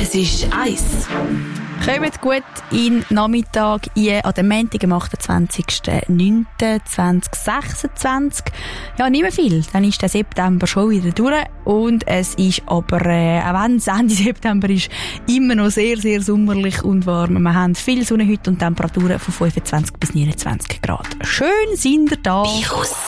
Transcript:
Es ist Eis. Kommt gut in den Nachmittag an den Montag, am 28.09.2026. Ja, nicht mehr viel. Dann ist der September schon wieder durch. Und es ist aber, auch wenn es Ende September ist, immer noch sehr, sehr sommerlich und warm. Wir haben viel Sonne heute und Temperaturen von 25 bis 29 Grad. Schön sind ihr da.